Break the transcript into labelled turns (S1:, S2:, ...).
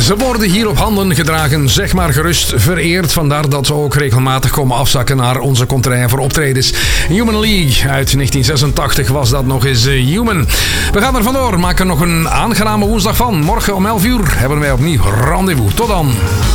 S1: Ze worden hier op handen gedragen, zeg maar gerust vereerd. Vandaar dat ze ook regelmatig komen afzakken naar onze contraire voor optredens. Human League uit 1986 was dat nog eens Human. We gaan er vandoor, maken er nog een aangename woensdag van. Morgen om 11 uur hebben wij opnieuw rendezvous. Tot dan.